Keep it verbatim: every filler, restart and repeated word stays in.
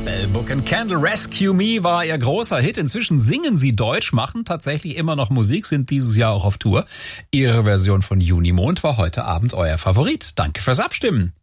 Bell Book and Candle Rescue Me war ihr großer Hit. Inzwischen singen sie Deutsch, machen tatsächlich immer noch Musik, sind dieses Jahr auch auf Tour. Ihre Version von Junimond war heute Abend euer Favorit. Danke fürs Abstimmen.